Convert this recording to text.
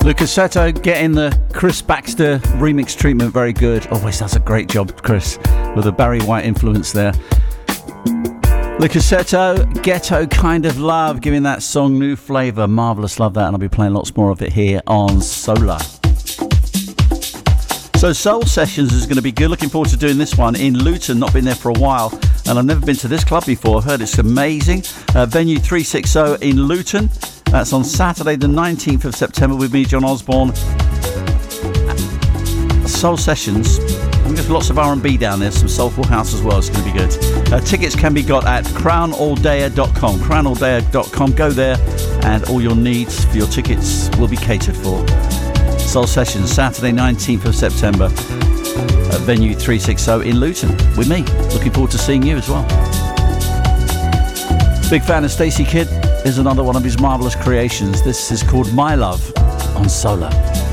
Lucas Seto getting the Chris Baxter remix treatment, very good. Always does a great job, Chris, with a Barry White influence there. Lucas Seto, Ghetto Kind of Love, giving that song new flavour. Marvellous, love that, and I'll be playing lots more of it here on Solar. So Soul Sessions is going to be good. Looking forward to doing this one in Luton. Not been there for a while, and I've never been to this club before. I've heard it's amazing. Venue 360 in Luton. That's on Saturday the 19th of September with me, John Osborne. Soul Sessions. I think there's lots of R&B down there, some soulful house as well. It's going to be good. Tickets can be got at crownalldaya.com. Crownalldaya.com. Go there and all your needs for your tickets will be catered for. Soul Sessions, Saturday 19th of September at Venue 360 in Luton with me. Looking forward to seeing you as well. Big fan of Stacey Kidd. Is another one of his marvellous creations. This is called My Love on Solar.